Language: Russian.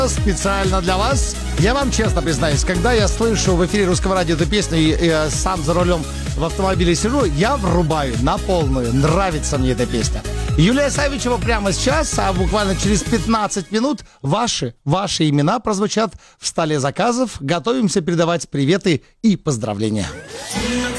специально для вас. Я вам честно признаюсь, когда я слышу в эфире Русского радио эту песню и сам за рулем в автомобиле сижу, я врубаю на полную. Нравится мне эта песня. Юлия Савичева прямо сейчас, а буквально через 15 минут ваши имена прозвучат в столе заказов. Готовимся передавать приветы и поздравления.